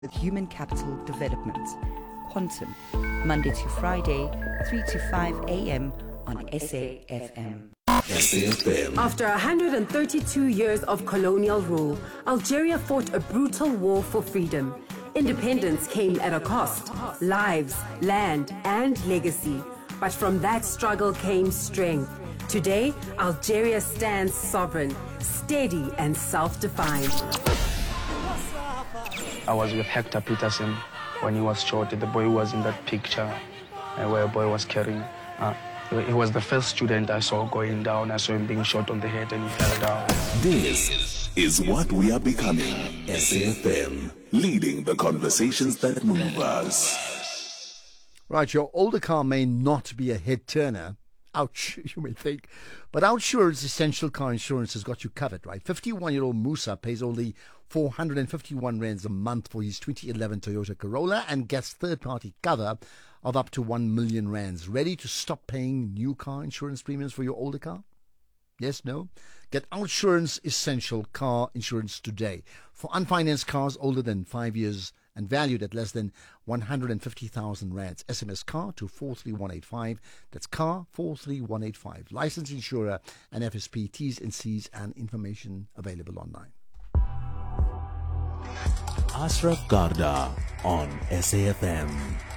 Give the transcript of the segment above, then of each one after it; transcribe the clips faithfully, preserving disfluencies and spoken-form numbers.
with Human Capital Development. Quantum, Monday to Friday, three to five a.m. on S A F M. S A F M. After one hundred thirty-two years of colonial rule, Algeria fought a brutal war for freedom. Independence came at a cost: lives, land, and legacy. But from that struggle came strength. Today, Algeria stands sovereign, steady, and self-defined. I was with Hector Peterson when he was shot. The boy was in that picture uh, where a boy was carrying. Uh, he was the first student I saw going down. I saw him being shot on the head and he fell down. This is what we are becoming. S A F M, leading the conversations that move us. Right, your older car may not be a head turner. Ouch, you may think. But OUTsurance Essential Car Insurance has got you covered, right? fifty-one-year-old Musa pays only four hundred fifty-one rands a month for his twenty eleven Toyota Corolla and gets third-party cover of up to one million rands. Ready to stop paying new car insurance premiums for your older car? Yes, no? Get OUTsurance Essential Car Insurance today. For unfinanced cars older than five years and valued at less than one hundred fifty thousand rands. S M S CAR to four three one eight five. That's CAR four three one eight five. Licensed insurer and F S P T's and C's and information available online. Ashraf Garda on S A F M.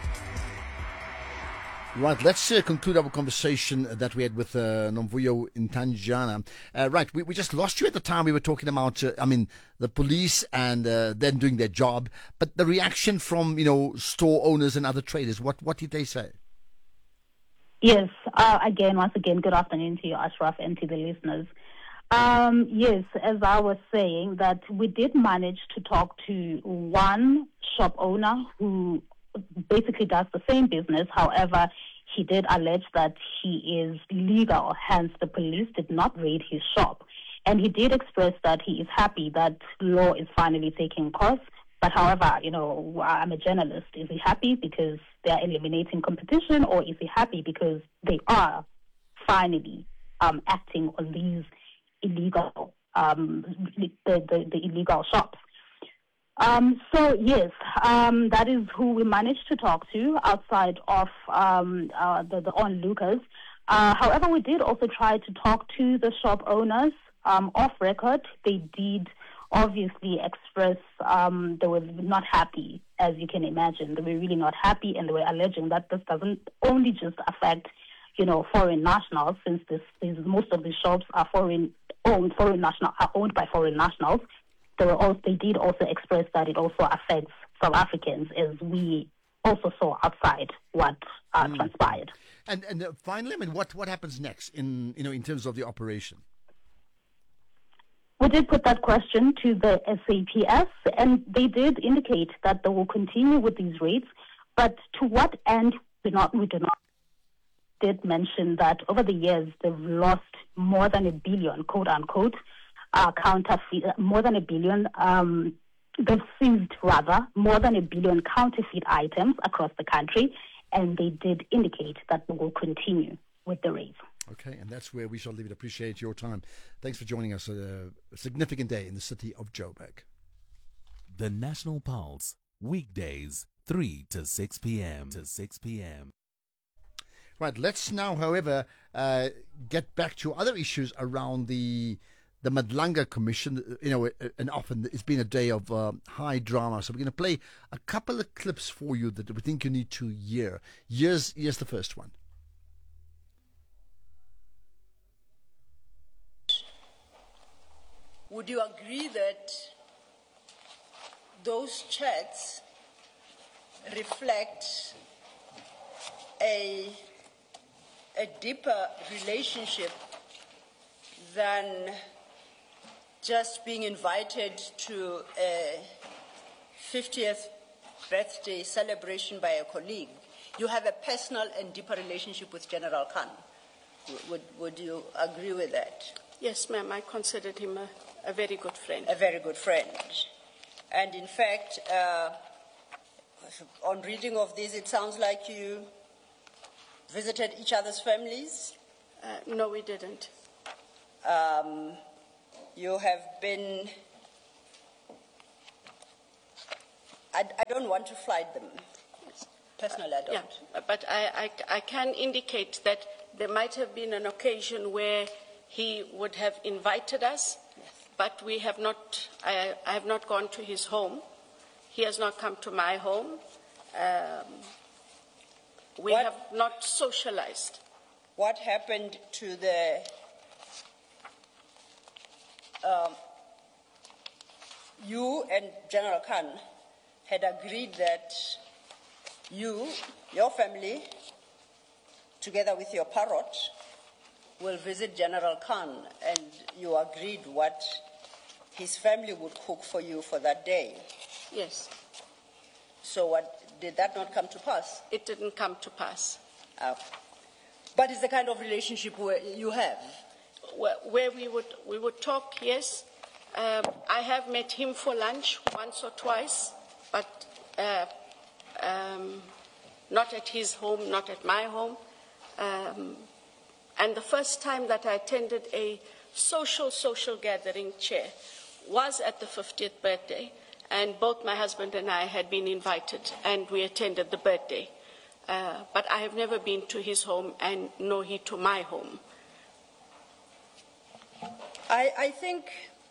Right, let's uh, conclude our conversation that we had with uh, Nomvuyo Ntanjana. Uh, right, we, we just lost you at the time. We were talking about, uh, I mean, the police and uh, them doing their job. But the reaction from, you know, store owners and other traders, what, what did they say? Yes, uh, again, once again, good afternoon to you, Ashraf, and to the listeners. Um, yes, as I was saying, that we did manage to talk to one shop owner who basically does the same business. However, he did allege that he is legal, hence the police did not raid his shop. And he did express that he is happy that law is finally taking course. But however, you know, I'm a journalist. Is he happy because they are eliminating competition, or is he happy because they are finally um, acting on these illegal, um, the, the, the illegal shops? Um, so, yes, um, that is who we managed to talk to outside of um, uh, the, the onlookers. Uh, however, we did also try to talk to the shop owners um, off record. They did obviously express um, they were not happy, as you can imagine. They were really not happy, and they were alleging that this doesn't only just affect, you know, foreign nationals, since this, this most of the shops are foreign owned, foreign national are owned by foreign nationals. They were also, they did also express that it also affects South Africans, as we also saw outside what uh, mm. transpired. And and uh, finally, I mean, what, what happens next in you know in terms of the operation? We did put that question to the S A P S, and they did indicate that they will continue with these raids, but to what end we not we do not. Did mention that over the years they've lost more than a billion, quote unquote. Uh, counterfeit, more than a billion, um, they've seized rather, more than a billion counterfeit items across the country, and they did indicate that they will continue with the raids. Okay, and that's where we shall leave it. Appreciate your time. Thanks for joining us. A, a significant day in the city of Joburg. The National Pulse, weekdays, three to six p.m. to six p.m. Right, let's now, however, uh, get back to other issues around the the Madlanga Commission. You know, and often it's been a day of uh, high drama. So we're going to play a couple of clips for you that we think you need to hear. Here's, here's the first one. Would you agree that those chats reflect a, a deeper relationship than just being invited to a fiftieth birthday celebration by a colleague? You have a personal and deeper relationship with General Khan. Would, would you agree with that? Yes, ma'am. I considered him a, a very good friend. A very good friend. And in fact, uh, on reading of this, it sounds like you visited each other's families? Uh, no, we didn't. Um, you have been I, I don't want to flight them. Personally, I don't. Yeah, but I, I, I can indicate that there might have been an occasion where he would have invited us, yes. But we have not, I, I have not gone to his home. He has not come to my home. Um, we what, have not socialized. What happened to the um, you and General Khan had agreed that you, your family, together with your parrot, will visit General Khan, and you agreed what his family would cook for you for that day. Yes. So what, did that not come to pass? It didn't come to pass. Uh, but it's the kind of relationship where you have? Where, where we would, we would talk, yes. Um, I have met him for lunch once or twice, but uh, um, not at his home, not at my home. Um, and the first time that I attended a social, social gathering, Chair, was at the fiftieth birthday, and both my husband and I had been invited, and we attended the birthday. Uh, but I have never been to his home, and nor he to my home. I, I think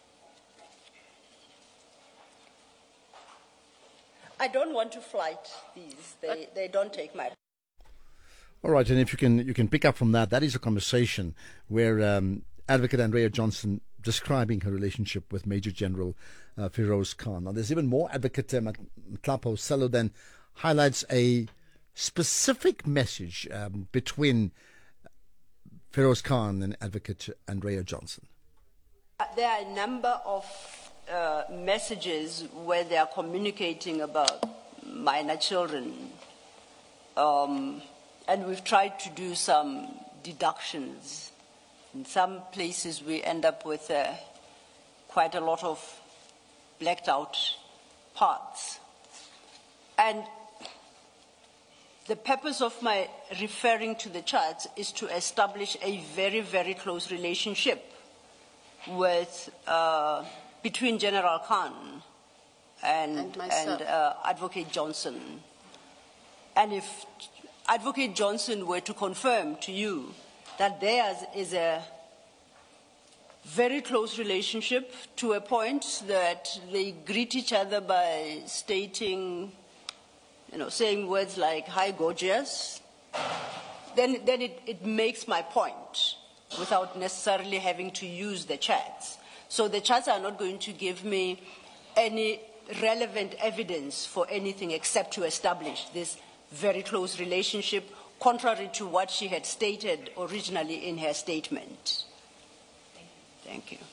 I don't want to flight these. They, they don't take my. All right, and if you can you can pick up from that, that is a conversation where um, Advocate Andrea Johnson describing her relationship with Major General uh, Feroz Khan. Now, there's even more. Advocate uh, Mtlapo Sello then highlights a specific message um, between Feroz Khan and Advocate Andrea Johnson. There are a number of uh, messages where they are communicating about minor children. Um, and we've tried to do some deductions. In some places we end up with uh, quite a lot of blacked out parts. And the purpose of my referring to the charts is to establish a very, very close relationship with, uh, between General Khan and, and, myself. and uh, Advocate Johnson. And if Advocate Johnson were to confirm to you that theirs is a very close relationship to a point that they greet each other by stating, you know, saying words like, "Hi, gorgeous," then, then it, it makes my point without necessarily having to use the charts. So the charts are not going to give me any relevant evidence for anything except to establish this very close relationship, contrary to what she had stated originally in her statement. Thank you.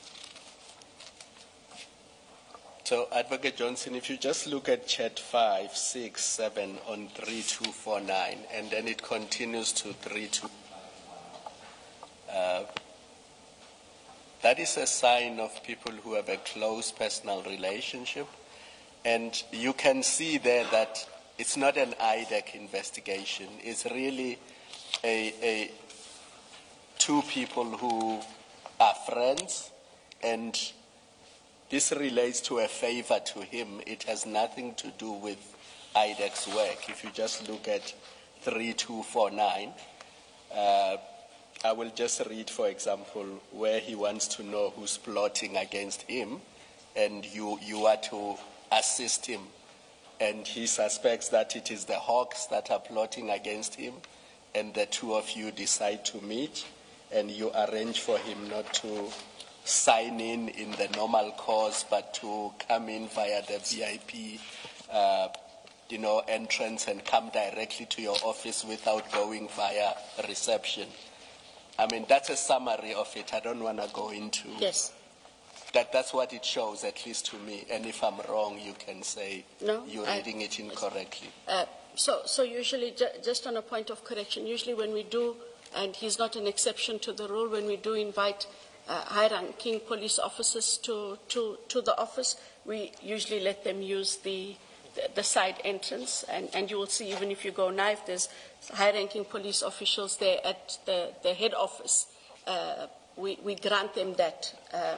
So, Advocate Johnson, if you just look at chat five, six, seven on three two four nine, and then it continues to three two. Uh, that is a sign of people who have a close personal relationship. And you can see there that it's not an I D E C investigation. It's really a, a two people who are friends, and this relates to a favor to him. It has nothing to do with I D E C's work. If you just look at three two four nine, uh, I will just read, for example, where he wants to know who's plotting against him, and you, you are to assist him. And he suspects that it is the Hawks that are plotting against him, and the two of you decide to meet, and you arrange for him not to sign in in the normal course, but to come in via the V I P uh, you know, entrance and come directly to your office without going via reception. I mean, that's a summary of it. I don't want to go into... Yes. That, that's what it shows, at least to me. And if I'm wrong, you can say no, you're I, reading it incorrectly. Uh, so, so usually, ju just on a point of correction, usually when we do, and he's not an exception to the rule, when we do invite uh, high-ranking police officers to, to, to the office, we usually let them use the, the, the side entrance. And, and you will see, even if you go now, if there's high-ranking police officials there at the, the head office, uh, we, we grant them that um,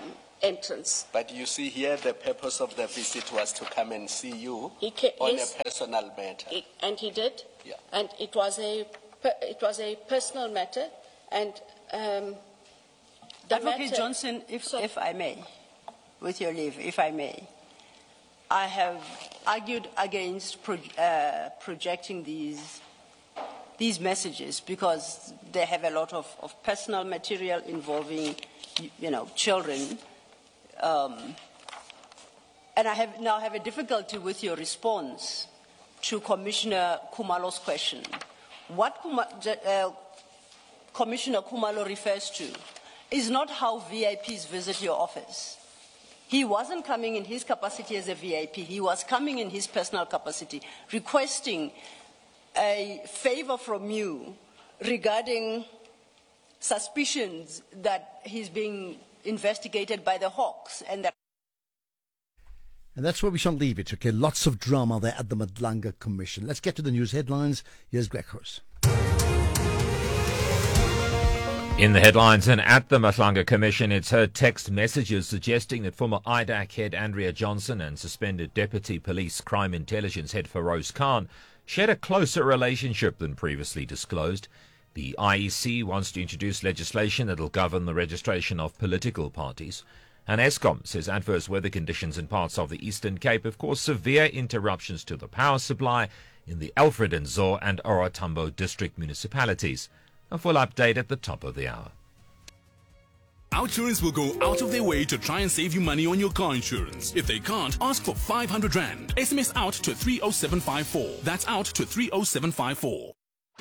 entrance. But you see here, the purpose of the visit was to come and see you He ca- on yes. a personal matter. He- and he did. Yeah. And it was a per- it was a personal matter, and um, the Advocate matter- Johnson, if, So- if I may, with your leave, if I may, I have argued against pro- uh, projecting these these messages because they have a lot of, of personal material involving, you know, children. Um, and I have now have a difficulty with your response to Commissioner Kumalo's question. What Kuma, uh, Commissioner Kumalo refers to is not how V I Ps visit your office. He wasn't coming in his capacity as a V I P. He was coming in his personal capacity, requesting a favor from you regarding suspicions that he's being investigated by the Hawks and that. And that's where we shall leave it, okay? Lots of drama there at the Madlanga Commission. Let's get to the news headlines. Here's Greg Hurst. In the headlines, and at the Madlanga Commission, it's heard text messages suggesting that former I D A C head Andrea Johnson and suspended Deputy Police Crime Intelligence head Feroz Khan shared a closer relationship than previously disclosed. The I E C wants to introduce legislation that will govern the registration of political parties. And Eskom says adverse weather conditions in parts of the Eastern Cape have caused severe interruptions to the power supply in the Alfred and Zor and Ora Tambo district municipalities. A full update at the top of the hour. Outsurance will go out of their way to try and save you money on your car insurance. If they can't, ask for five hundred rand. S M S out to three oh seven five four. That's out to three oh seven five four.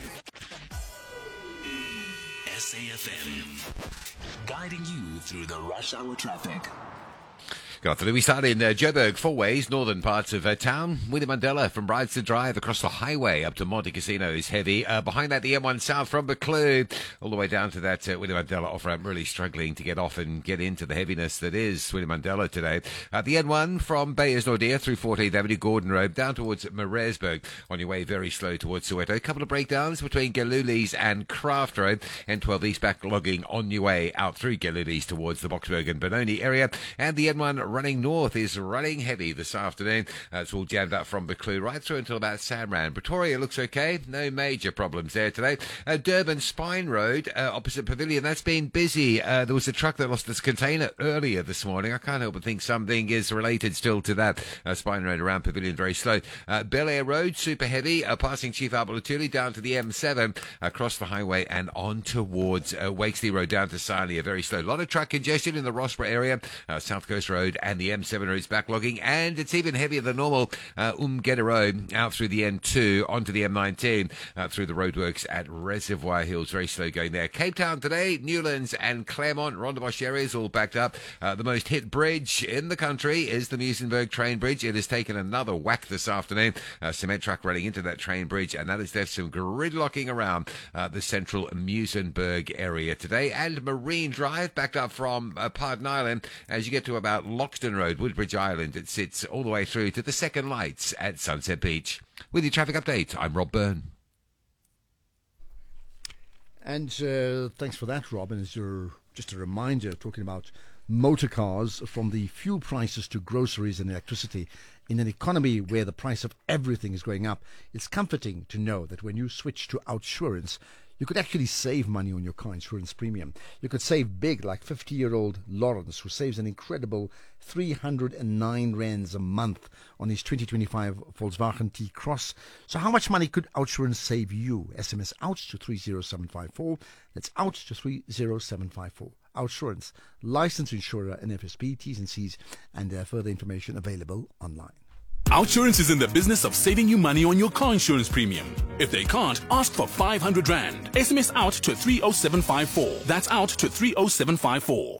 S A F M, guiding you through the rush hour traffic. Good afternoon. We start in uh, Joburg, four ways, northern parts of uh, town. Winnie Mandela from Brideston Drive across the highway up to Monte Casino is heavy. Uh, behind that, the M one South from Buccleuch all the way down to that uh, Winnie Mandela off-ramp, really struggling to get off and get into the heaviness that is Winnie Mandela today. Uh, the N one from Bayers Nordia through fourteenth Avenue, Gordon Road, down towards Maresburg. On your way, very slow towards Soweto. A couple of breakdowns between Galulis and Craft Road. N twelve East backlogging on your way out through Galulis towards the Boksburg and Benoni area. And the N one running north is running heavy this afternoon. Uh, it's all jammed up from Buccleuch right through until about Samran. Pretoria looks okay. No major problems there today. Uh, Durban Spine Road, uh, opposite Pavilion, that's been busy. Uh, there was a truck that lost its container earlier this morning. I can't help but think something is related still to that. Uh, Spine Road around Pavilion, very slow. Uh, Bel Air Road, super heavy. Uh, passing Chief Albert Lutuli down to the M seven, across the highway and on towards uh, Wakesley Road down to Sarnia, very slow. A lot of truck congestion in the Rossborough area. Uh, South Coast Road and the M seven routes backlogging, and it's even heavier than normal. Uh, Umgeda Road out through the N two onto the M nineteen uh, through the roadworks at Reservoir Hills. Very slow going there. Cape Town today, Newlands and Claremont, Rondebosch areas all backed up. Uh, the most hit bridge in the country is the Muizenberg train bridge. It has taken another whack this afternoon. A cement truck running into that train bridge, and that has left some gridlocking around uh, the central Muizenberg area today. And Marine Drive backed up from uh, Pardon Island as you get to about Loxton Road, Woodbridge Island. It sits all the way through to the second lights at Sunset Beach. With your traffic update, I'm Rob Byrne. And uh, thanks for that, Rob. And as your, just a reminder, talking about motor cars, from the fuel prices to groceries and electricity, in an economy where the price of everything is going up, it's comforting to know that when you switch to Outsurance, you could actually save money on your car insurance premium. You could save big, like fifty-year-old Lawrence, who saves an incredible three hundred nine rands a month on his twenty twenty-five Volkswagen T-Cross. So how much money could Outsurance save you? S M S out to three oh seven five four. That's out to three oh seven five four. Outsurance, licensed insurer and F S P, T's and C's, and uh, further information available online. Outsurance is in the business of saving you money on your car insurance premium. If they can't, ask for five hundred rand. S M S out to three oh seven five four. That's out to three oh seven five four.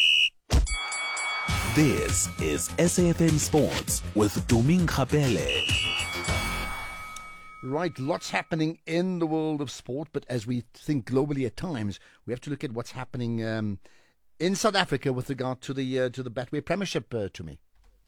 This is S A F M Sports with Doming Kapele. Right, lots happening in the world of sport, but as we think globally at times, we have to look at what's happening um, in South Africa with regard to the uh, to the Betway Premiership, uh, to me.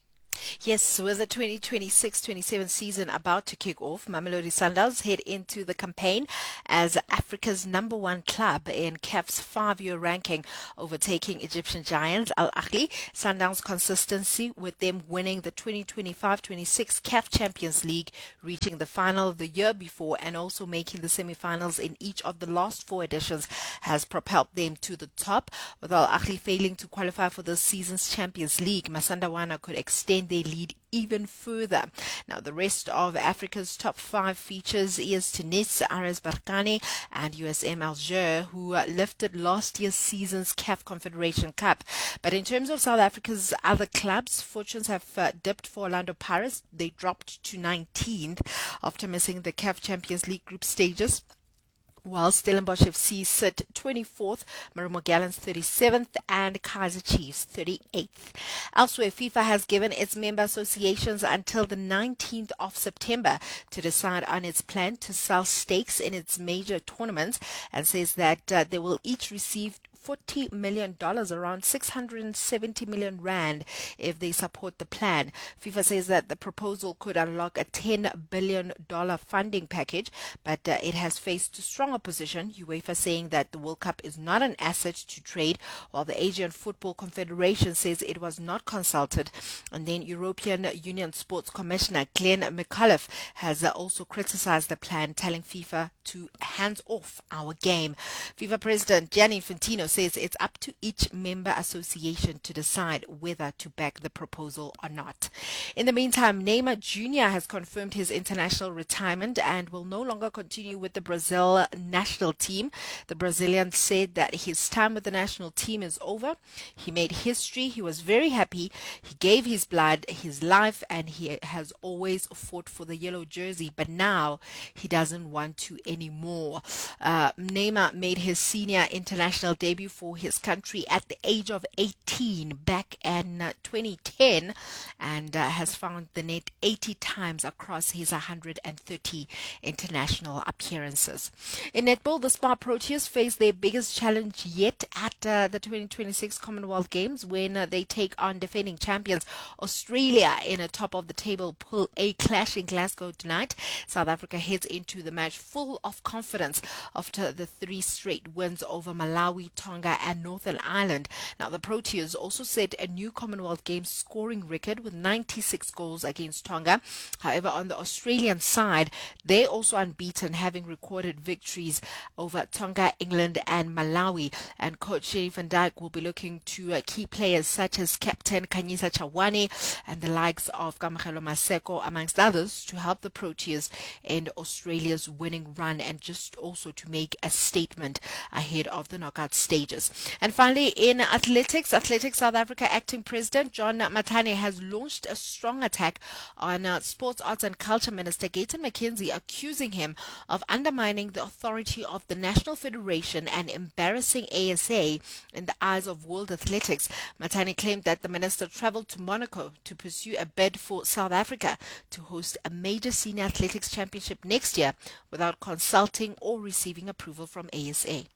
Yes, with the twenty twenty-six twenty-seven season about to kick off, Mamelodi Sundowns head into the campaign as Africa's number one club in C A F's five-year ranking, overtaking Egyptian giants Al Ahly. Sundowns' consistency with them winning the twenty twenty-five twenty-six C A F Champions League, reaching the final the year before, and also making the semi-finals in each of the last four editions has propelled them to the top. With Al Ahly failing to qualify for this season's Champions League, Masandawana could extend their lead even further. Now, the rest of Africa's top five features E S Tunis, R S Berkane, and U S M Alger, who uh, lifted last year's season's C A F Confederation Cup. But in terms of South Africa's other clubs, fortunes have uh, dipped for Orlando Pirates. They dropped to nineteenth after missing the C A F Champions League group stages, while Stellenbosch F C sit twenty-fourth, Marumo Gallants thirty-seventh, and Kaizer Chiefs thirty-eighth. Elsewhere, FIFA has given its member associations until the nineteenth of September to decide on its plan to sell stakes in its major tournaments, and says that uh, they will each receive forty million dollars, around six hundred seventy million rand, if they support the plan. FIFA says that the proposal could unlock a ten billion dollars funding package, but uh, it has faced strong opposition, UEFA saying that the World Cup is not an asset to trade, while the Asian Football Confederation says it was not consulted. And then European Union Sports Commissioner Glenn McAuliffe has uh, also criticized the plan, telling FIFA to hands off our game. FIFA President Gianni Infantino says it's up to each member association to decide whether to back the proposal or not. In the meantime, Neymar Junior has confirmed his international retirement and will no longer continue with the Brazil national team. The Brazilian said that his time with the national team is over. He made history. He was very happy. He gave his blood, his life, and he has always fought for the yellow jersey, but now he doesn't want to anymore. Uh, Neymar made his senior international debut for his country at the age of eighteen back in uh, twenty ten, and uh, has found the net eighty times across his one hundred thirty international appearances. In netball, the Spa Proteas face their biggest challenge yet at uh, the twenty twenty-six Commonwealth Games, when uh, they take on defending champions Australia in a top-of-the-table Pool A clash in Glasgow tonight. South Africa heads into the match full of confidence after the three straight wins over Malawi, Tonga and Northern Ireland. Now, the Proteas also set a new Commonwealth Games scoring record with ninety-six goals against Tonga. However, on the Australian side, they're also unbeaten, having recorded victories over Tonga, England and Malawi. And coach Sherry van Dijk will be looking to uh, key players such as captain Kanyisa Chawane and the likes of Kamagelo Maseko, amongst others, to help the Proteas end Australia's winning run and just also to make a statement ahead of the knockout stages. And finally, in athletics, Athletics South Africa acting president John Matane has launched a strong attack on uh, Sports, Arts and Culture Minister Gayton McKenzie, accusing him of undermining the authority of the National Federation and embarrassing A S A in the eyes of world athletics. Matane claimed that the minister travelled to Monaco to pursue a bid for South Africa to host a major senior athletics championship next year without consulting or receiving approval from A S A.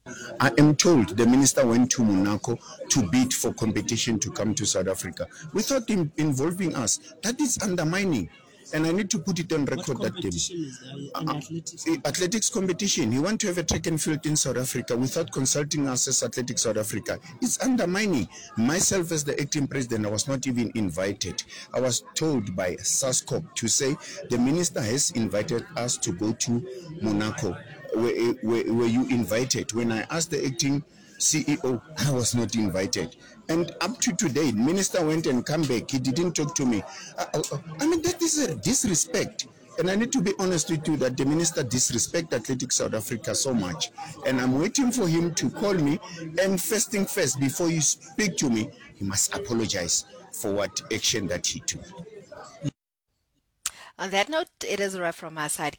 I am told the minister went to Monaco to bid for competition to come to South Africa without him involving us. That is undermining. And I need to put it on record that day. Uh, athletics? athletics competition. He want to have a track and field in South Africa without consulting us as Athletics South Africa. It's undermining. Myself as the acting president, I was not even invited. I was told by SASCOP to say the minister has invited us to go to Monaco. Were, were, were you invited? When I asked the acting C E O, I was not invited. And up to today, the minister went and come back. He didn't talk to me. I, I, I mean, that is a disrespect. And I need to be honest with you that the minister disrespects Athletics South Africa so much. And I'm waiting for him to call me. And first thing first, before you speak to me, he must apologize for what action that he took. On that note, it is a wrap from my side.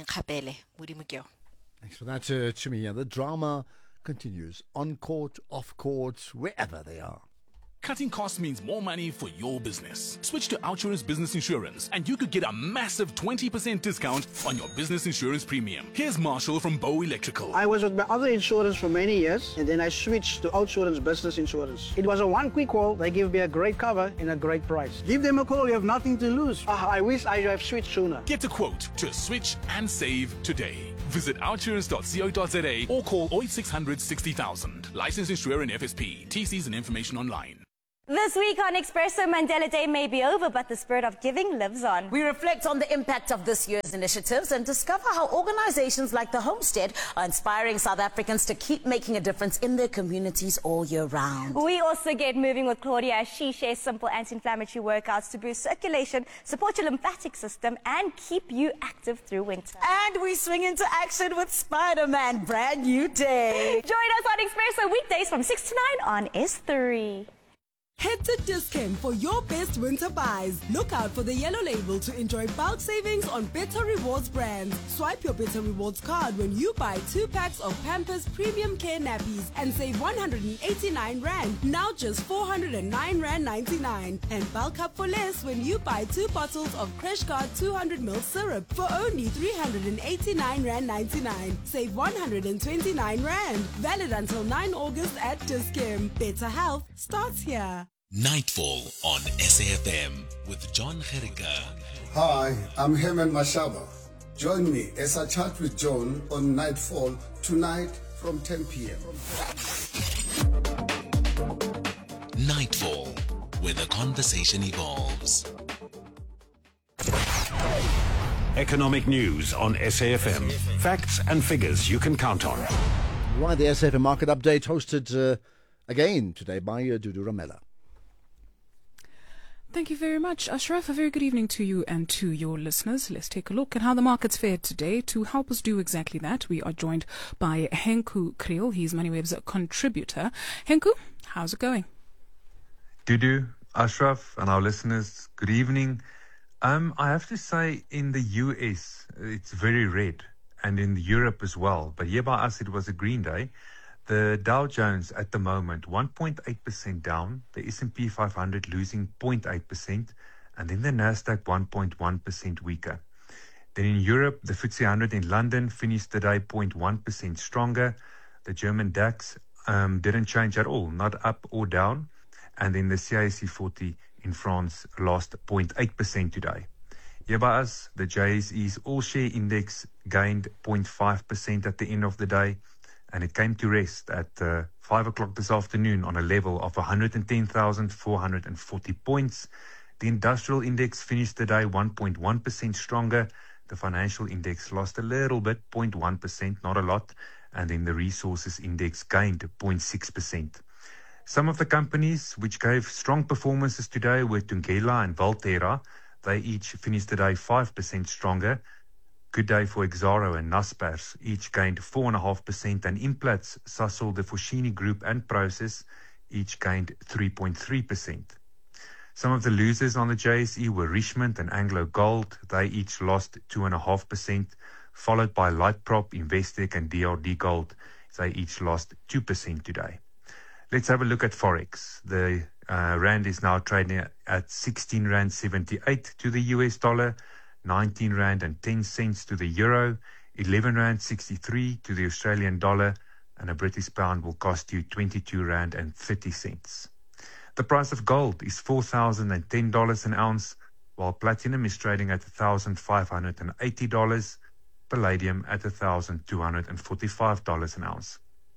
Thanks for that, uh, Chimi. The drama continues on court, off court, wherever they are. Cutting costs means more money for your business. Switch to OUTsurance Business Insurance and you could get a massive twenty percent discount on your business insurance premium. Here's Marshall from Bow Electrical. I was with my other insurance for many years and then I switched to OUTsurance Business Insurance. It was a one quick call. They give me a great cover and a great price. Give them a call. You have nothing to lose. Ah, I wish I have switched sooner. Get a quote to switch and save today. Visit outsurance dot co dot za or call oh eight six hundred sixty thousand. Licensed insurer and F S P. T Cs and information online. This week on Expresso, Mandela Day may be over, but the spirit of giving lives on. We reflect on the impact of this year's initiatives and discover how organizations like the Homestead are inspiring South Africans to keep making a difference in their communities all year round. We also get moving with Claudia as she shares simple anti-inflammatory workouts to boost circulation, support your lymphatic system, and keep you active through winter. And we swing into action with Spider-Man, Brand New Day. Join us on Expresso weekdays from six to nine on S three. Head to Dis-Chem for your best winter buys. Look out for the yellow label to enjoy bulk savings on Better Rewards brands. Swipe your Better Rewards card when you buy two packs of Pampers Premium Care Nappies and save one hundred eighty-nine rand, now just four hundred nine rand ninety-nine. And bulk up for less when you buy two bottles of Crash Guard two hundred milliliter syrup for only three hundred eighty-nine rand ninety-nine. Save one hundred twenty-nine rand. Valid until ninth August at Dis-Chem. Better health starts here. Nightfall on S A F M with John Gericka. Hi, I'm Herman Mashaba. Join me as I chat with John on Nightfall tonight from ten p.m. Nightfall, where the conversation evolves. Economic news on S A F M. Facts and figures you can count on. Right, the S A F M Market Update hosted uh, again today by uh, Dudu Ramela. Thank you very much, Ashraf. A very good evening to you and to your listeners. Let's take a look at how the markets fared today. To help us do exactly that, we are joined by Henku Kriel. He's MoneyWeb's contributor. Henku, how's it going? Dudu, Ashraf, and our listeners, good evening. Um, I have to say, in the U S, it's very red, and in Europe as well. But here by us, it was a green day. The Dow Jones at the moment, one point eight percent down. The S and P five hundred losing zero point eight percent. And then the Nasdaq one point one percent weaker. Then in Europe, the F T S E one hundred in London finished the day zero point one percent stronger. The German DAX um, didn't change at all, not up or down. And then the C A C forty in France lost zero point eight percent today. Here by us, the J S E's all-share index gained zero point five percent at the end of the day. And it came to rest at uh, five o'clock this afternoon on a level of one hundred ten thousand four hundred forty points. The industrial index finished the day one point one percent stronger. The financial index lost a little bit, zero point one percent, not a lot. And then the resources index gained zero point six percent. Some of the companies which gave strong performances today were Thungela and Valterra. They each finished the day five percent stronger. Good day for Exxaro and Naspers. Each gained four point five percent, and Implats, Sasol, the Foschini Group and Process each gained three point three percent. Some of the losers on the J S E were Richmond and Anglo Gold. They each lost two point five percent, followed by Lightprop, Investec and D R D Gold. They each lost two percent today. Let's have a look at Forex. The uh, Rand is now trading at sixteen rand seventy-eight to the U S dollar. nineteen rand and ten cents to the euro, eleven rand sixty-three to the Australian dollar, and a British pound will cost you twenty-two rand and thirty cents. The price of gold is four thousand ten dollars an ounce, while platinum is trading at one thousand five hundred eighty dollars, palladium at one thousand two hundred forty-five dollars an ounce.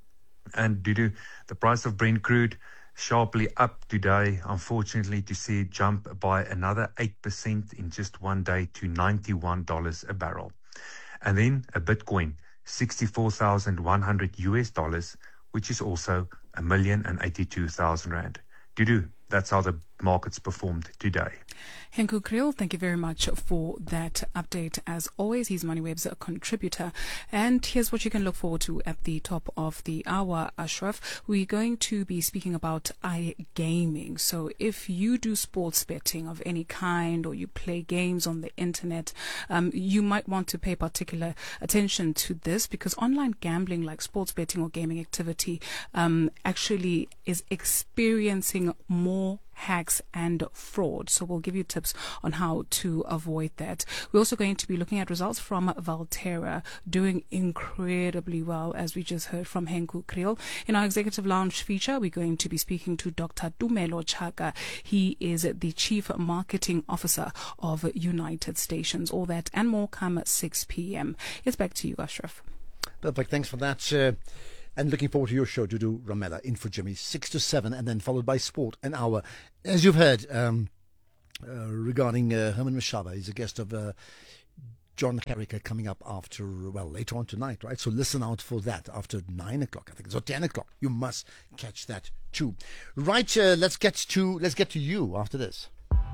And due to the price of Brent crude sharply up today, unfortunately, to see it jump by another eight percent in just one day to ninety-one dollars a barrel. And then a Bitcoin, sixty-four thousand one hundred U S dollars, which is also a million and eighty-two thousand rand. Dudu, that's how the markets performed today. Henku Kriel, thank you very much for that update. As always, he's MoneyWeb's contributor. And here's what you can look forward to at the top of the hour, Ashraf. We're going to be speaking about iGaming. So if you do sports betting of any kind, or you play games on the internet, um, you might want to pay particular attention to this, because online gambling, like sports betting or gaming activity, um, actually is experiencing more hacks and fraud. So we'll give you tips on how to avoid that. We're also going to be looking at results from Valterra, doing incredibly well, as we just heard from Henku Kriel. In our Executive Lounge feature, we're going to be speaking to Doctor Tumelo Chaka. He is the Chief Marketing Officer of United Stations. All that and more come at six p.m. It's back to you, Ashraf. Perfect. Thanks for that. Uh, And looking forward to your show, Dudu Ramela, in for Jimmy, six to seven, and then followed by Sport, an hour. As you've heard, um, uh, regarding uh, Herman Mashaba, he's a guest of uh, John Carricker coming up after, well, later on tonight, right? So listen out for that after nine o'clock, I think it's, or ten o'clock. You must catch that too. Right, uh, let's get to let's get to you after this.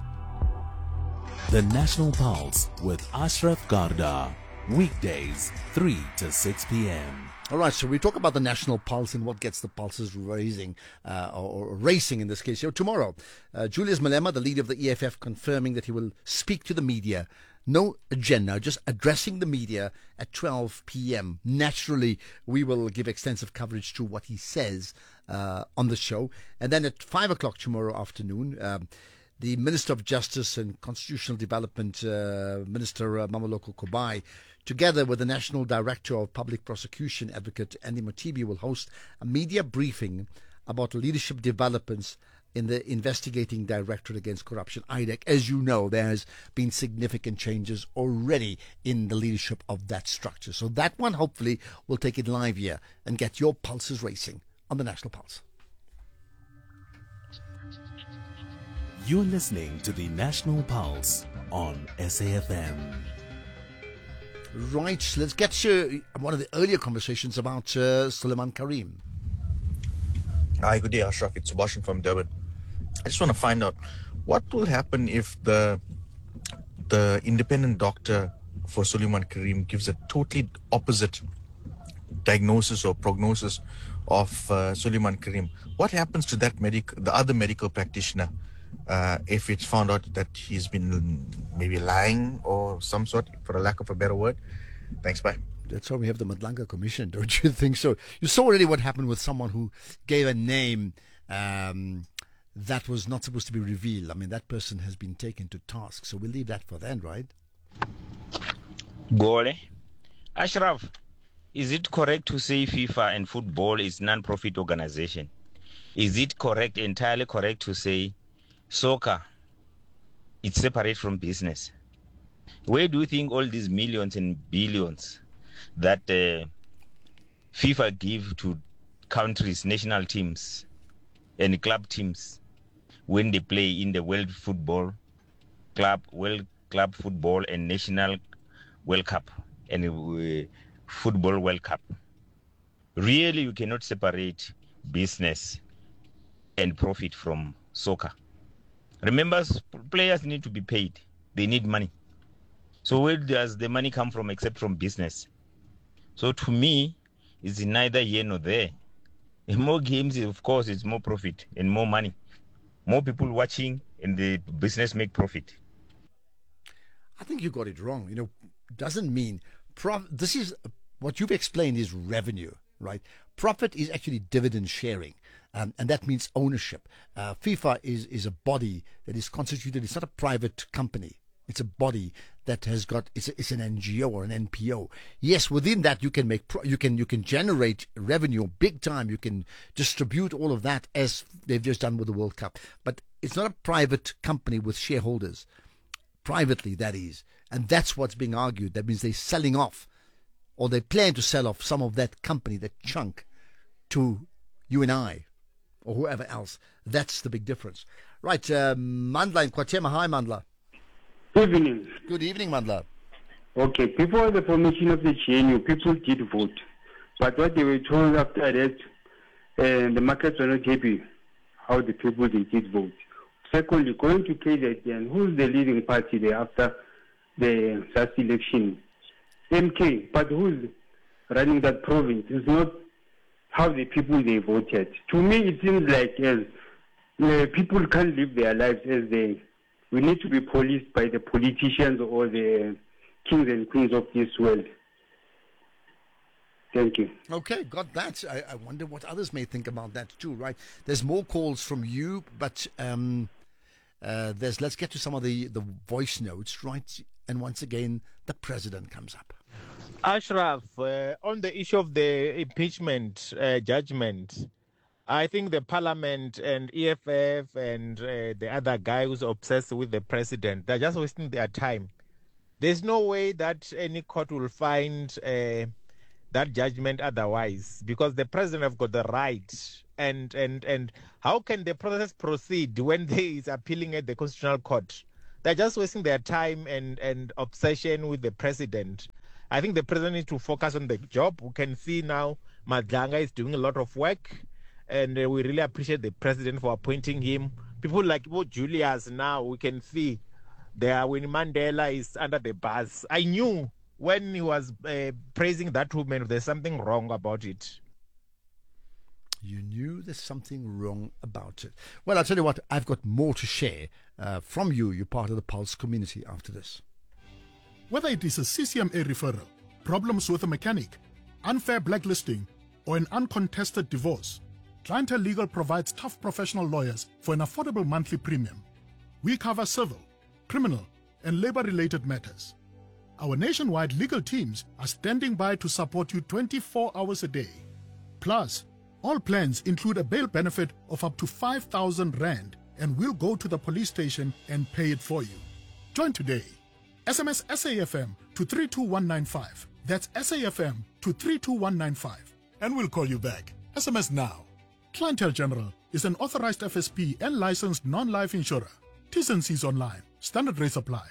The National Pulse with Ashraf Garda, weekdays, three to six p.m. All right, so we talk about the national pulse and what gets the pulses raising, uh, or, or racing in this case. So tomorrow, uh, Julius Malema, the leader of the E F F, confirming that he will speak to the media. No agenda, just addressing the media at twelve p.m. Naturally, we will give extensive coverage to what he says uh, on the show. And then at five o'clock tomorrow afternoon, um, the Minister of Justice and Constitutional Development, uh, Minister uh, Mameloko Kubai, together with the National Director of Public Prosecution, Advocate Andy Motibi, will host a media briefing about leadership developments in the Investigating Directorate Against Corruption, I D A C. As you know, there has been significant changes already in the leadership of that structure. So that one, hopefully, will take it live here and get your pulses racing on the National Pulse. You're listening to the National Pulse on S A F M. Right, let's get to one of the earlier conversations about uh, Suleiman Karim. Hi, good day, Ashraf. It's Subhashan from Durban. I just want to find out what will happen if the the independent doctor for Suleiman Karim gives a totally opposite diagnosis or prognosis of uh, Suleiman Karim. What happens to that medic, the other medical practitioner, uh, if it's found out that he's been maybe lying or some sort, for a lack of a better word? Thanks, bye. That's why we have the Madlanga Commission, don't you think so? You saw already what happened with someone who gave a name um, that was not supposed to be revealed. I mean, that person has been taken to task, so we'll leave that for then, right? Gole. Ashraf, is it correct to say FIFA and football is non-profit organization? Is it correct, entirely correct to say soccer, it's separate from business? Where do you think all these millions and billions that uh, FIFA give to countries, national teams and club teams when they play in the World Football Club, World Club Football and National World Cup and uh, Football World Cup? Really, you cannot separate business and profit from soccer. Remember, players need to be paid. They need money. So where does the money come from except from business? So to me, it's neither here nor there. In more games, of course, it's more profit and more money. More people watching and the business make profit. I think you got it wrong. You know, doesn't mean prof- this is what you've explained is revenue, right? Profit is actually dividend sharing. Um, and that means ownership. Uh, FIFA is, is a body that is constituted. It's not a private company. It's a body that has got. It's, a, it's an N G O or an N P O. Yes, within that you can make. Pro, you can you can generate revenue big time. You can distribute all of that as they've just done with the World Cup. But it's not a private company with shareholders. Privately, that is, and that's what's being argued. That means they're selling off, or they plan to sell off some of that company, that chunk, to you and I, or whoever else. That's the big difference. Right, uh, Mandla in Kwatema. Hi, Mandla. Good evening. Good evening, Mandla. Okay, before the formation of the G N U, people did vote. But what they were told after that, uh, the markets were not happy how the people they did vote. Secondly, going to K Z N, who's the leading party there after the last election? M K, but who's running that province? It's not how the people they voted. To me, it seems like as uh, people can't live their lives as they. We need to be policed by the politicians or the kings and queens of this world. Thank you. Okay, got that. I, I wonder what others may think about that too, right? There's more calls from you, but um, uh, there's. Let's get to some of the, the voice notes, right? And once again, the president comes up. Ashraf, uh, on the issue of the impeachment uh, judgment, I think the parliament and E F F and uh, the other guy who's obsessed with the president, they're just wasting their time. There's no way that any court will find uh, that judgment otherwise, because the president have got the right. And, and, and how can the process proceed when they is appealing at the Constitutional Court? They're just wasting their time and, and obsession with the president. I think the president needs to focus on the job. We can see now Madlanga is doing a lot of work, and uh, we really appreciate the president for appointing him. People like oh, Julius now, we can see there when Mandela is under the bus. I knew when he was uh, praising that woman, there's something wrong about it. You knew there's something wrong about it. Well, I'll tell you what, I've got more to share uh, from you. You're part of the Pulse community after this. Whether it is a C C M A referral, problems with a mechanic, unfair blacklisting, or an uncontested divorce, Clientele Legal provides tough professional lawyers for an affordable monthly premium. We cover civil, criminal, and labor-related matters. Our nationwide legal teams are standing by to support you twenty-four hours a day. Plus, all plans include a bail benefit of up to five thousand rand, and we'll go to the police station and pay it for you. Join today. S M S S A F M to three two one nine five. That's S A F M to three two one nine five. And we'll call you back. S M S now. Clientele General is an authorized F S P and licensed non-life insurer. T's and C's online. Standard rates apply.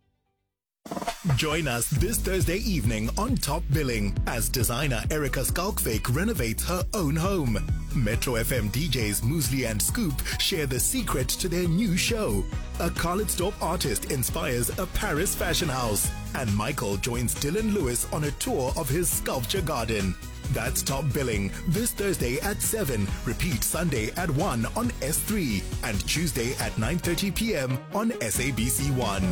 Join us this Thursday evening on Top Billing as designer Erica Skalkvik renovates her own home. Metro F M D Js Muesli and Scoop share the secret to their new show. A Carlitsdorp artist inspires a Paris fashion house. And Michael joins Dylan Lewis on a tour of his sculpture garden. That's Top Billing this Thursday at seven, repeat Sunday at one on S three, and Tuesday at nine thirty p.m. on S A B C one.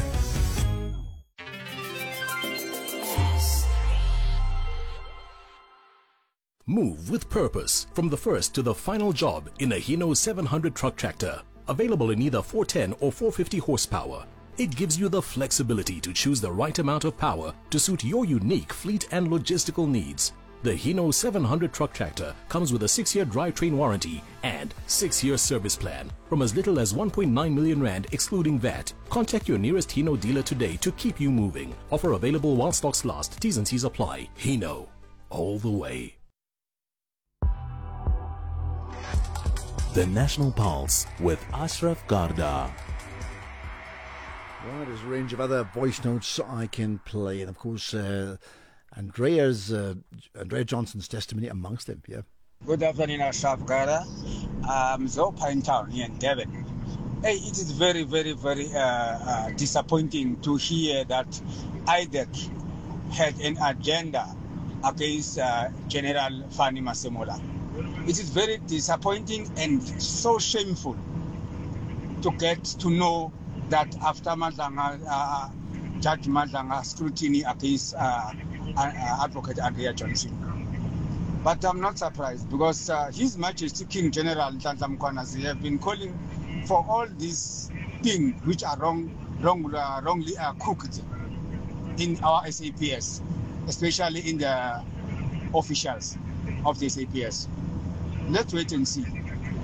Move with purpose from the first to the final job in a Hino seven hundred truck tractor. Available in either four ten or four fifty horsepower. It gives you the flexibility to choose the right amount of power to suit your unique fleet and logistical needs. The Hino seven hundred truck tractor comes with a six-year drivetrain warranty and six-year service plan from as little as one point nine million rand excluding V A T. Contact your nearest Hino dealer today to keep you moving. Offer available while stocks last. T's and C's apply. Hino, all the way. The National Pulse with Ashraf Garda. Well, there's a range of other voice notes I can play, and of course, uh, Andrea's uh, Andrea Johnson's testimony amongst them. Yeah. Good afternoon, Ashraf Garda. Um, Zopa in town here in Devon. Hey, it is very, very, very uh, uh, disappointing to hear that I D E C had an agenda against uh, General Fani Masemola. It is very disappointing and so shameful to get to know that after Madlanga, uh, Judge Madlanga scrutiny against uh, uh, Advocate Andrea Johnson. But I'm not surprised because uh, His Majesty King General Nhlanhla Mkhwanazi have been calling for all these things which are wrong, wrong, uh, wrongly uh, cooked in our S A P S, especially in the officials of the S A P S. Let's wait and see.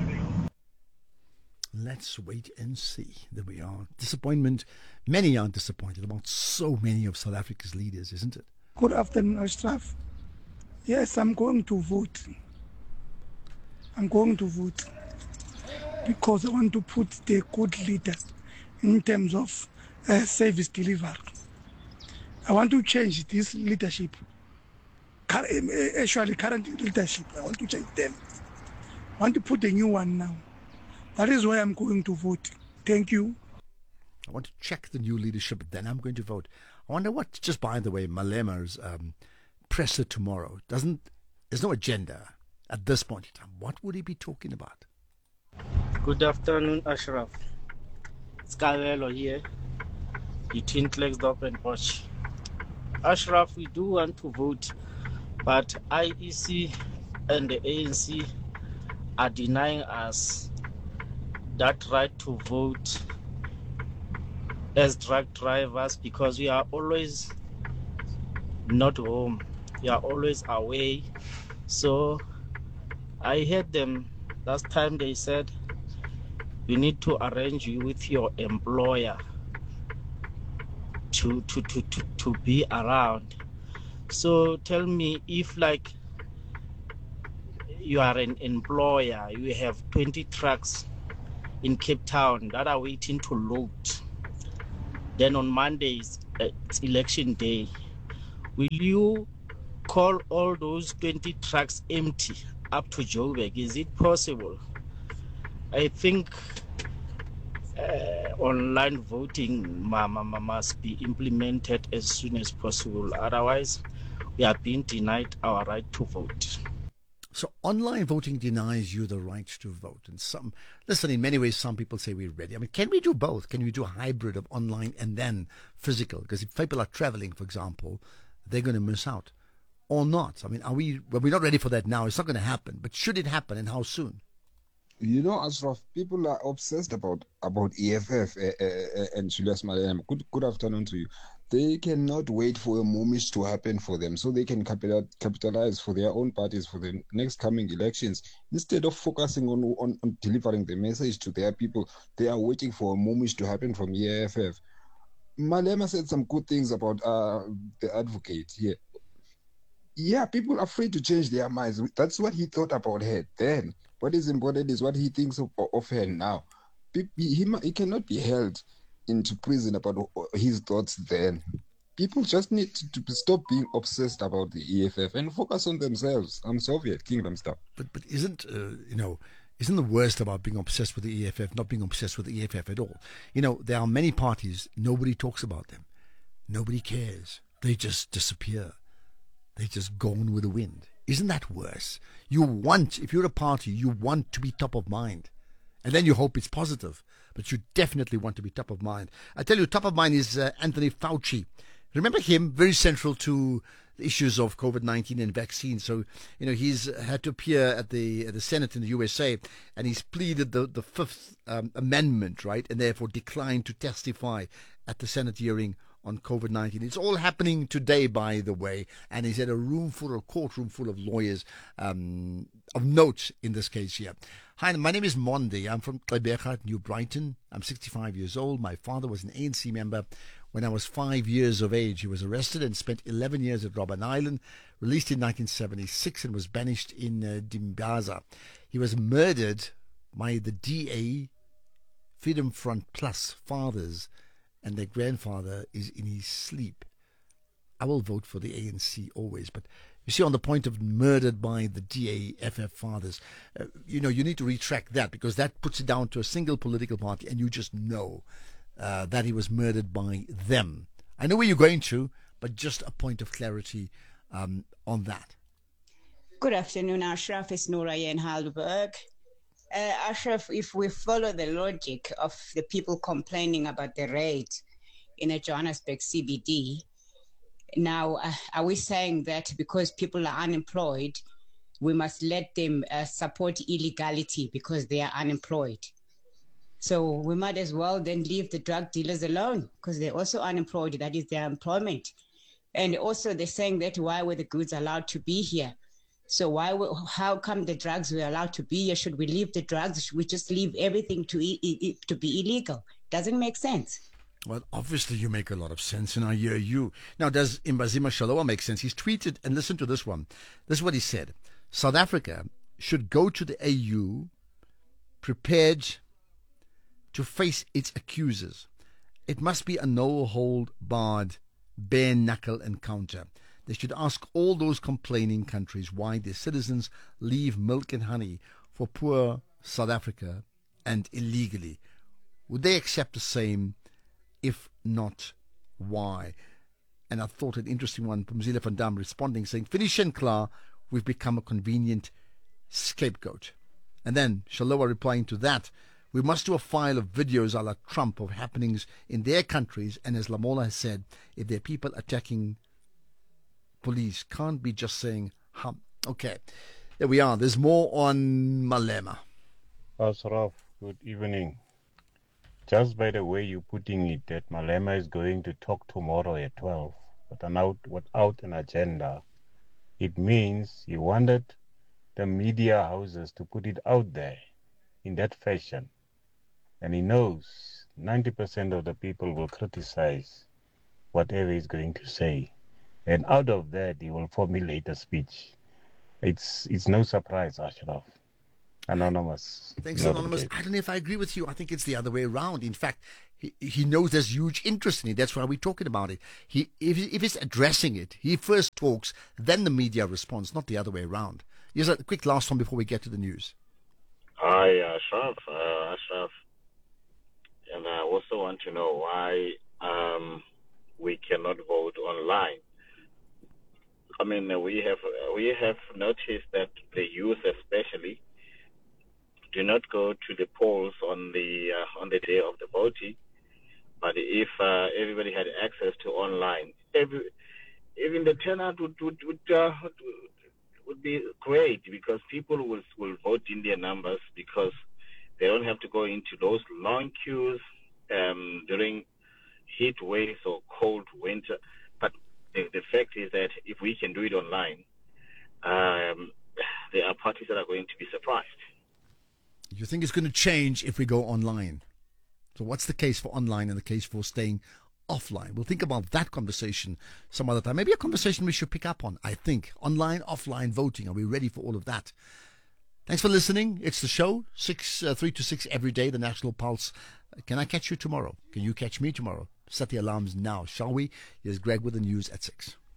Let's wait and see. There we are. Disappointment. Many are disappointed about so many of South Africa's leaders, isn't it? Good afternoon, Ashraf. Yes, I'm going to vote. I'm going to vote because I want to put the good leaders in terms of uh, service delivery. I want to change this leadership. Actually, current leadership, I want to change them. I want to put a new one now. That is why I'm going to vote. Thank you. I want to check the new leadership, then I'm going to vote. I wonder what, just by the way, Malema's um, presser tomorrow doesn't, there's no agenda at this point in time. What would he be talking about? Good afternoon, Ashraf. It's Kalelo here, between Klerksdorp and Bosch. Ashraf, we do want to vote, but I E C and the A N C are denying us that right to vote as truck drivers because we are always not home. We are always away. So I heard them last time they said you need to arrange you with your employer to, to, to, to, to be around. So tell me, if like you are an employer, you have twenty trucks in Cape Town that are waiting to load. Then on Mondays, it's election day. Will you call all those twenty trucks empty up to Joburg? Is it possible? I think uh, online voting must be implemented as soon as possible. Otherwise, we are being denied our right to vote. So online voting denies you the right to vote. And some, listen, in many ways, some people say we're ready. I mean, can we do both? Can we do a hybrid of online and then physical? Because if people are traveling, for example, they're going to miss out. Or not. I mean, are we, well, we're not ready for that now. It's not going to happen. But should it happen, and how soon? You know, Ashraf, people are obsessed about about E F F uh, uh, and Julius Malema. Good, good afternoon to you. They cannot wait for a moment to happen for them so they can capital, capitalize for their own parties for the next coming elections. Instead of focusing on, on, on delivering the message to their people, they are waiting for a moment to happen from E F F. Malema said some good things about uh, the advocate here. Yeah, people are free to change their minds. That's what he thought about her then. What is important is what he thinks of, of her now. He, he, he cannot be held into prison about his thoughts then. People just need to, to stop being obsessed about the E F F and focus on themselves. I'm Soviet Kingdom stuff. But but isn't uh, you know isn't the worst about being obsessed with the E F F not being obsessed with the E F F at all? You know, there are many parties, nobody talks about them, nobody cares. They just disappear. They just go on with the wind. Isn't that worse? You want, if you're a party, you want to be top of mind. And then you hope it's positive. But you definitely want to be top of mind. I tell you, top of mind is uh, Anthony Fauci. Remember him? Very central to the issues of COVID nineteen and vaccines. So, you know, he's had to appear at the at the Senate in the U S A, and he's pleaded the, the Fifth um, Amendment, right? And therefore declined to testify at the Senate hearing on COVID nineteen. It's all happening today, by the way, and he's at a room full, a courtroom full of lawyers um, of note in this case here. Hi, my name is Mondi. I'm from Kleberga, New Brighton. I'm sixty-five years old. My father was an A N C member when I was five years of age. He was arrested and spent eleven years at Robben Island, released in nineteen seventy-six and was banished in uh, Dimbaza. He was murdered by the D A Freedom Front Plus fathers, and their grandfather is in his sleep. I will vote for the A N C always, but you see, on the point of murdered by the D A F F fathers, uh, you know, you need to retract that, because that puts it down to a single political party, and you just know uh, that he was murdered by them. I know where you're going to, but just a point of clarity um, on that. Good afternoon, Ashraf. It's Nora in Heidelberg. Uh, Ashraf, if we follow the logic of the people complaining about the rate in a Johannesburg C B D, now, uh, are we saying that because people are unemployed, we must let them uh, support illegality because they are unemployed? So we might as well then leave the drug dealers alone because they're also unemployed. That is their employment. And also they're saying that why were the goods allowed to be here? So why? How come the drugs were allowed to be here? Should we leave the drugs? Should we just leave everything to e- to be illegal? Doesn't make sense. Well, obviously you make a lot of sense, and I hear you. Now, does Imbazima Shalowa make sense? He's tweeted, and listen to this one. This is what he said. South Africa should go to the A U prepared to face its accusers. It must be a no-hold-barred, bare-knuckle encounter. They should ask all those complaining countries why their citizens leave milk and honey for poor South Africa and illegally. Would they accept the same? If not, why? And I thought an interesting one from Zila van Dam responding, saying, finish and Klar, we've become a convenient scapegoat. And then Shalowa replying to that, we must do a file of videos a la Trump of happenings in their countries. And as Lamola has said, if there are people attacking police, can't be just saying, hum. Okay, there we are. There's more on Malema. Ashraf, good evening. Just by the way you're putting it, that Malema is going to talk tomorrow at twelve, but out, without an agenda, it means he wanted the media houses to put it out there in that fashion. And he knows ninety percent of the people will criticize whatever he's going to say. And out of that, he will formulate a speech. It's, it's no surprise, Ashraf. Anonymous. Thanks, Anonymous. I don't know if I agree with you. I think it's the other way around. In fact, he, he knows there's huge interest in it. That's why we're talking about it. He, if, if he's addressing it, he first talks, then the media responds, not the other way around. Here's a quick last one before we get to the news. Hi, Ashraf. Uh, Ashraf. And I also want to know why um, we cannot vote online. I mean, we have we have noticed that the youth especially do not go to the polls on the uh, on the day of the voting, but if uh, everybody had access to online, every, even the turnout would would would, uh, would be great, because people will will vote in their numbers, because they don't have to go into those long queues um, during heat waves or cold winter. But the, the fact is that if we can do it online, um, there are parties that are going to be surprised. You think it's going to change if we go online? So what's the case for online and the case for staying offline? We'll think about that conversation some other time. Maybe a conversation we should pick up on, I think. Online, offline voting. Are we ready for all of that? Thanks for listening. It's the show, six, uh, three to six every day, the National Pulse. Can I catch you tomorrow? Can you catch me tomorrow? Set the alarms now, shall we? Here's Greg with the news at six.